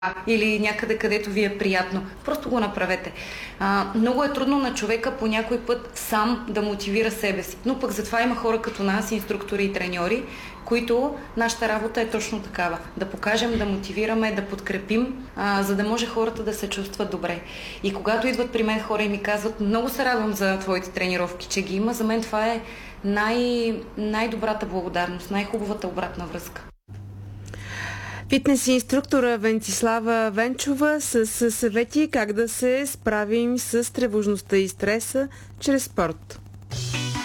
или някъде, където ви е приятно. Просто го направете. Много е трудно на човека по някой път сам да мотивира себе си. Но пък затова има хора като нас, инструктори и треньори, които нашата работа е точно такава. Да покажем, да мотивираме, да подкрепим, за да може хората да се чувстват добре. И когато идват при мен хора и ми казват: много се радвам за твоите тренировки, че ги има, за мен това е най-добрата благодарност, най-хубавата обратна връзка. Фитнес инструктора Венцислава Венчова с съвети как да се справим с тревожността и стреса чрез спорт.